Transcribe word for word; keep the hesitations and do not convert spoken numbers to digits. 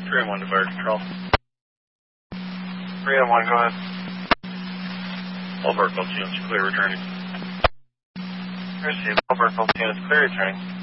three and one to fire control. three and one, go ahead. All Barfield units clear returning. Received. All Barfield units clear returning.